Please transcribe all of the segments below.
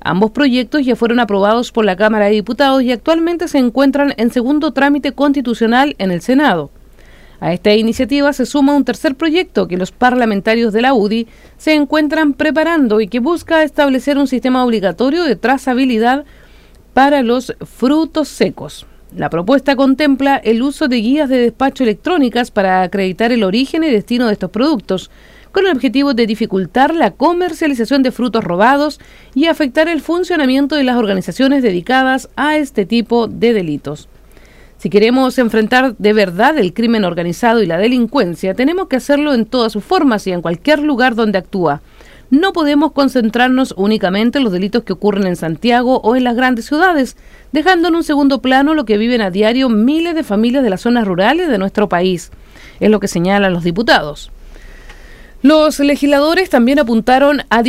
Ambos proyectos ya fueron aprobados por la Cámara de Diputados y actualmente se encuentran en segundo trámite constitucional en el Senado. A esta iniciativa se suma un tercer proyecto que los parlamentarios de la UDI se encuentran preparando y que busca establecer un sistema obligatorio de trazabilidad para los frutos secos. La propuesta contempla el uso de guías de despacho electrónicas para acreditar el origen y destino de estos productos, con el objetivo de dificultar la comercialización de frutos robados y afectar el funcionamiento de las organizaciones dedicadas a este tipo de delitos. Si queremos enfrentar de verdad el crimen organizado y la delincuencia, tenemos que hacerlo en todas sus formas y en cualquier lugar donde actúa. No podemos concentrarnos únicamente en los delitos que ocurren en Santiago o en las grandes ciudades, dejando en un segundo plano lo que viven a diario miles de familias de las zonas rurales de nuestro país. Es lo que señalan los diputados. Los legisladores también apuntaron a las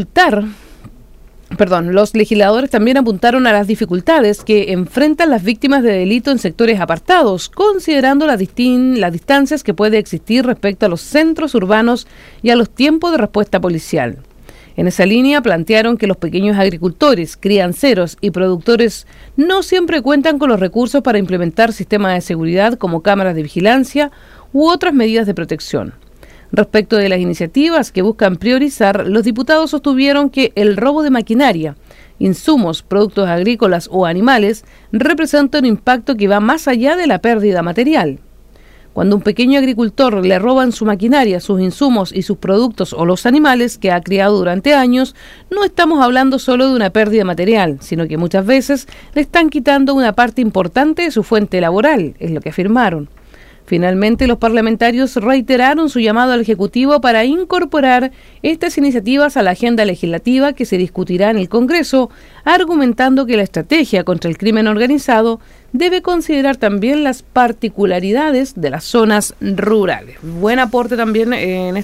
dificultades que enfrentan las víctimas de delito en sectores apartados, considerando las distancias que puede existir respecto a los centros urbanos y a los tiempos de respuesta policial. En esa línea plantearon que los pequeños agricultores, crianceros y productores no siempre cuentan con los recursos para implementar sistemas de seguridad como cámaras de vigilancia u otras medidas de protección. Respecto de las iniciativas que buscan priorizar, los diputados sostuvieron que el robo de maquinaria, insumos, productos agrícolas o animales representa un impacto que va más allá de la pérdida material. Cuando un pequeño agricultor le roban su maquinaria, sus insumos y sus productos o los animales que ha criado durante años, no estamos hablando solo de una pérdida material, sino que muchas veces le están quitando una parte importante de su fuente laboral, es lo que afirmaron. Finalmente, los parlamentarios reiteraron su llamado al Ejecutivo para incorporar estas iniciativas a la agenda legislativa que se discutirá en el Congreso, argumentando que la estrategia contra el crimen organizado debe considerar también las particularidades de las zonas rurales. Buen aporte también en